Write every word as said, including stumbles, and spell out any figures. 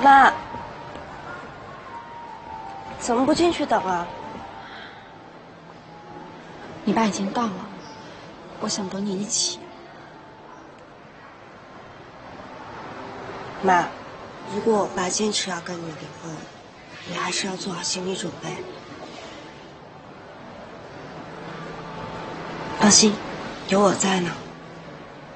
妈，怎么不进去等啊？ 你爸已经到了，我想等你一起。 妈，如果我爸坚持要跟你离婚，你还是要做好心理准备。放心，有我在呢。